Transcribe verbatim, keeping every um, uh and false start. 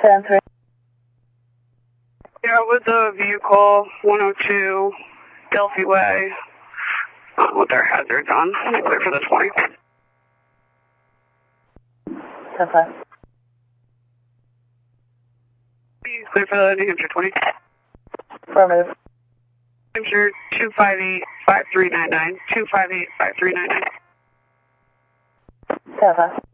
ten three. Yeah, with the vehicle one oh two Delphi Way uh, with their hazards on. Clear for the twenty. ten five. Clear for the New Hampshire twenty. Affirmative. New Hampshire two five eight five three nine nine. two five eight five three nine nine. ten five.